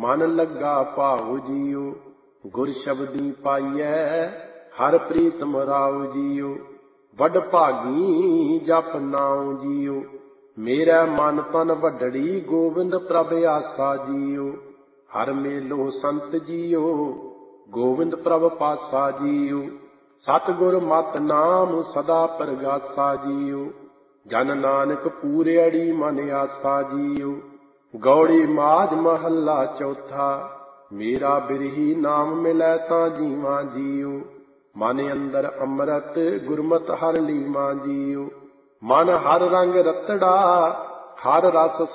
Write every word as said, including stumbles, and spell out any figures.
ਮਨ ਲੱਗਾ ਭਾਉ ਜੀਉ। ਗੁਰ ਸ਼ਬਦੀ ਪਾਈਐ ਹਰ ਪ੍ਰੀਤਮ ਰਾਉ ਜੀਉ। ਵੱਡ ਭਾਗੀ ਜਪ ਨਾਉ ਜੀਉ। ਮੇਰਾ ਮਨ ਤਨ ਵੱਡੜੀ ਗੋਬਿੰਦ ਪ੍ਰਭ ਆਸਾ ਜੀਉ। ਹਰ ਮੇਲੋ ਸੰਤ ਜੀਉ ਗੋਬਿੰਦ ਪ੍ਰਭ ਪਾਸਾ ਜੀਉ। ਸਤਿਗੁਰ ਮਤਿ ਨਾਮ ਸਦਾ ਪਰਗਾਸਾ ਜੀਉ। ਜਨ ਨਾਨਕ ਪੂਰਿਆੜੀ ਮਨ ਆਸਾ ਜੀਉ। ਗੌੜੀ ਮਾਝ ਮਹੱਲਾ ਚੌਥਾ। ਮੇਰਾ ਬਿਰਹੀ ਨਾਮ ਮਿਲੈ ਤਾਂ ਜੀਵਾਂ ਜੀਉ। ਮਨ ਅੰਦਰ ਅੰਮ੍ਰਿਤ ਗੁਰਮਤਿ ਹਰ ਲੀਵਾਂ ਜੀਉ। ਮਨ ਹਰ ਰੰਗ ਰਤੜਾ ਹਰ ਰਸ